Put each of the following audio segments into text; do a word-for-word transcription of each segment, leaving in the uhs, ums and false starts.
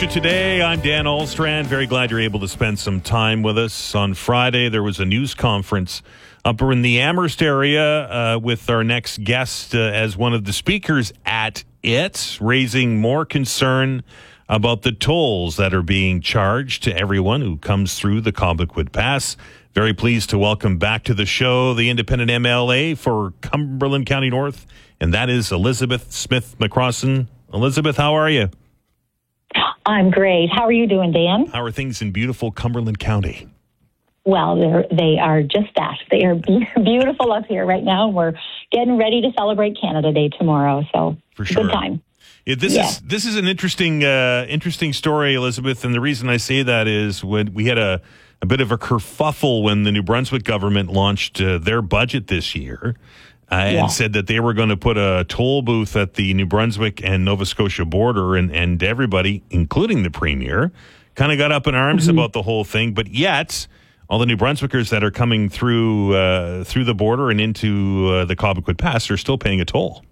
Today, I'm Dan Alstrand. Very glad you're able to spend some time with us. On Friday, there was a news conference up in the Amherst area uh, with our next guest uh, as one of the speakers at it, raising more concern about the tolls that are being charged to everyone who comes through the Cobequid Pass. Very pleased to welcome back to the show the independent M L A for Cumberland County North, and that is Elizabeth Smith McCrossan. Elizabeth, how are you? I'm great. How are you doing, Dan? How are things in beautiful Cumberland County? Well, they're, they are just that. They are beautiful up here right now. We're getting ready to celebrate Canada Day tomorrow, so For sure. good time. Yeah, this yeah. is this is an interesting uh, interesting story, Elizabeth, and the reason I say that is when we had a, a bit of a kerfuffle when the New Brunswick government launched uh, their budget this year. Uh, yeah. and said that they were going to put a toll booth at the New Brunswick and Nova Scotia border, and, and everybody, including the Premier, kind of got up in arms mm-hmm. about the whole thing. But yet, all the New Brunswickers that are coming through uh, through the border and into uh, the Cobequid Pass are still paying a toll.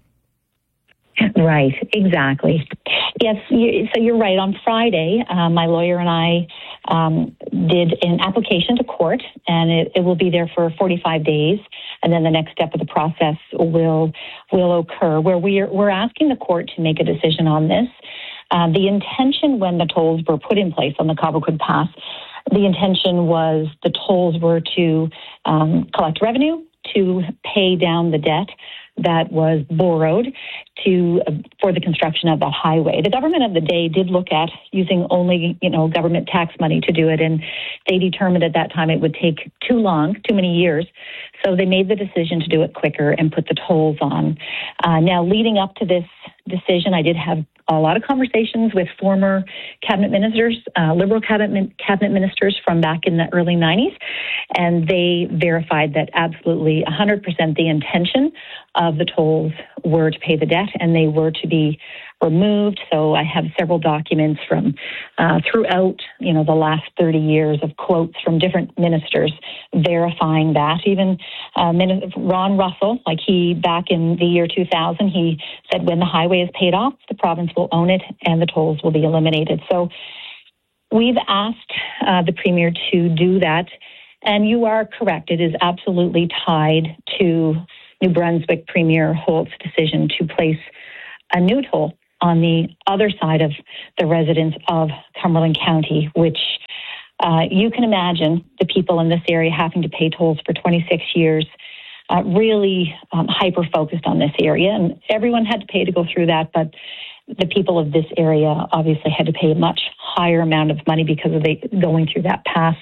Right, exactly. Yes, you, so you're right. On Friday, uh, my lawyer and I um, did an application to court, and it, it will be there for forty-five days. And then the next step of the process will will occur, where we are, we're asking the court to make a decision on this. Uh, the intention when the tolls were put in place on the Cobequid Pass, the intention was the tolls were to um, collect revenue, to pay down the debt that was borrowed to uh, for the construction of that highway. The government of the day did look at using only, you know, government tax money to do it, and they determined at that time it would take too long, too many years. So they made the decision to do it quicker and put the tolls on. Uh, now, leading up to this decision, I did have a lot of conversations with former cabinet ministers, uh, Liberal cabinet cabinet ministers from back in the early nineties, and they verified that absolutely one hundred percent the intention of the tolls were to pay the debt, and they were to be removed. So I have several documents from uh, throughout, you know, the last thirty years of quotes from different ministers verifying that. Even uh, Ron Russell, like he back in the year two thousand, he said when the highway is paid off, the province will own it and the tolls will be eliminated. So we've asked uh, the Premier to do that, and you are correct. It is absolutely tied to New Brunswick Premier Holt's decision to place a new toll on the other side of the residents of Cumberland County, which uh, you can imagine the people in this area having to pay tolls for twenty-six years, uh, really um, hyper-focused on this area. And everyone had to pay to go through that, but the people of this area obviously had to pay a much higher amount of money because of the going through that pass,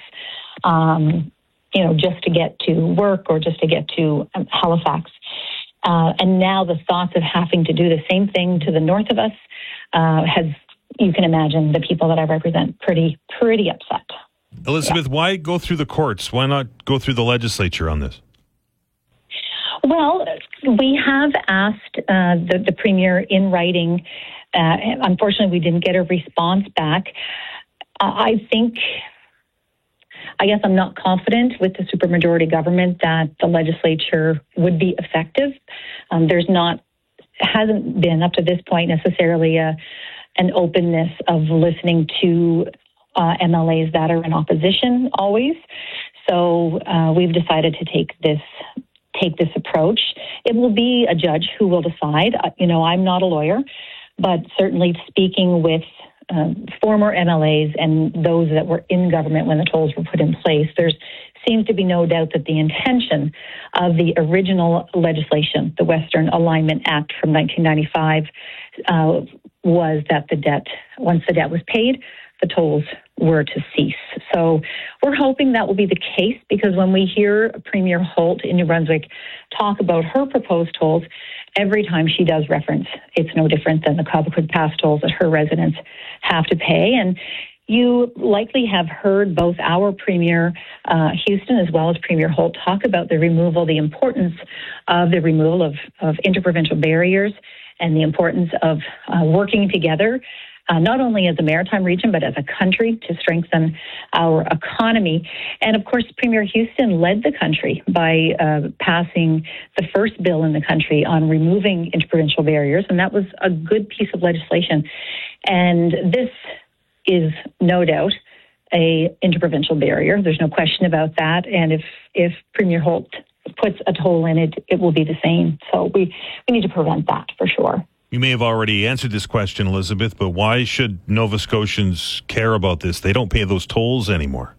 um, you know, just to get to work or just to get to um, Halifax. Uh, and now the thoughts of having to do the same thing to the north of us uh, has, you can imagine, the people that I represent pretty, pretty upset. Elizabeth, yeah. Why go through the courts? Why not go through the legislature on this? Well, we have asked uh, the, the Premier in writing. Uh, unfortunately, we didn't get a response back. Uh, I think... I guess I'm not confident with the supermajority government that the legislature would be effective. Um, there's not, hasn't been up to this point necessarily a, an openness of listening to uh, M L As that are in opposition always. So uh, we've decided to take this take this approach. It will be a judge who will decide. Uh, you know, I'm not a lawyer, but certainly speaking with Um, former M L As and those that were in government when the tolls were put in place, there seems to be no doubt that the intention of the original legislation, the Western Alignment Act from nineteen ninety-five, uh, was that the debt, once the debt was paid, the tolls were to cease. So we're hoping that will be the case, because when we hear Premier Holt in New Brunswick talk about her proposed tolls, every time she does reference, it's no different than the Cobequid Pass tolls that her residents have to pay. And you likely have heard both our Premier uh, Houston as well as Premier Holt talk about the removal, the importance of the removal of, of interprovincial barriers and the importance of uh, working together uh, not only as a maritime region, but as a country to strengthen our economy. And of course, Premier Houston led the country by uh, passing the first bill in the country on removing interprovincial barriers. And that was a good piece of legislation. And this is no doubt a interprovincial barrier. There's no question about that. And if if Premier Holt puts a toll in it, it will be the same. So we, we need to prevent that for sure. You may have already answered this question, Elizabeth, but why should Nova Scotians care about this? They don't pay those tolls anymore.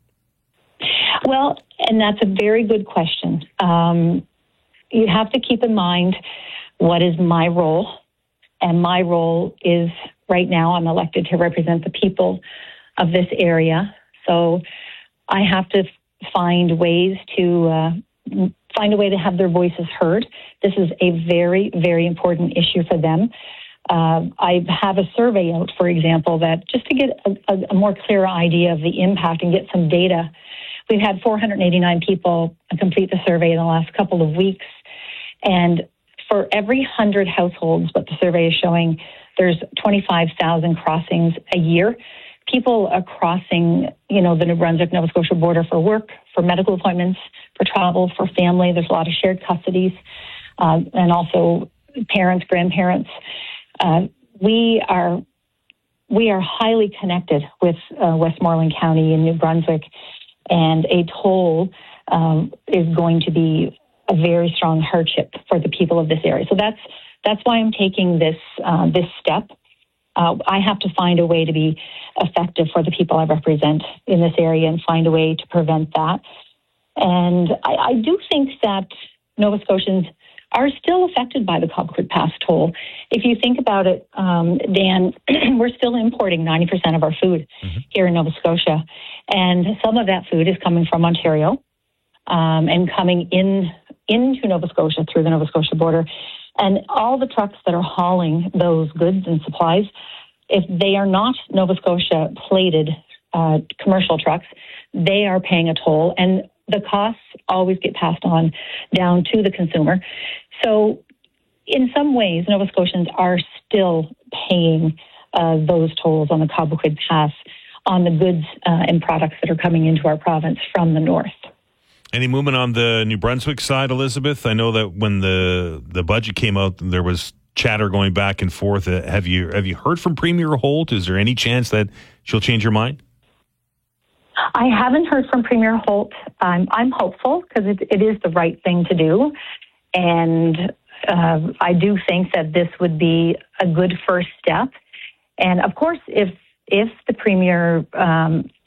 Well, and that's a very good question. Um, you have to keep in mind what is my role. And my role is, right now, I'm elected to represent the people of this area. So I have to find ways to uh, find a way to have their voices heard. This is a very, very important issue for them. Uh, I have a survey out, for example, that just to get a, a more clear idea of the impact and get some data. We've had four hundred eighty-nine people complete the survey in the last couple of weeks. And for every one hundred households, what the survey is showing, there's twenty-five thousand crossings a year. People are crossing, you know, the New Brunswick-Nova Scotia border for work, for medical appointments, for travel, for family. There's a lot of shared custodies, uh, and also parents, grandparents. Uh, we are we are highly connected with uh, Westmoreland County in New Brunswick, and a toll um, is going to be a very strong hardship for the people of this area. So that's that's why I'm taking this uh, this step. Uh, I have to find a way to be effective for the people I represent in this area and find a way to prevent that. And I, I do think that Nova Scotians are still affected by the Cobequid Pass toll. If you think about it, um, Dan, we're still importing ninety percent of our food mm-hmm. here in Nova Scotia. And some of that food is coming from Ontario um, and coming in into Nova Scotia through the Nova Scotia border. And all the trucks that are hauling those goods and supplies, if they are not Nova Scotia plated uh, commercial trucks, they are paying a toll. And the costs always get passed on down to the consumer. So in some ways, Nova Scotians are still paying uh, those tolls on the Cobequid Pass on the goods uh, and products that are coming into our province from the north. Any movement on the New Brunswick side, Elizabeth? I know that when the the budget came out, there was chatter going back and forth. Uh, have you have you heard from Premier Holt? Is there any chance that she'll change her mind? I haven't heard from Premier Holt. Um, I'm hopeful because it, it is the right thing to do. And uh, I do think that this would be a good first step. And of course, if if the Premier um,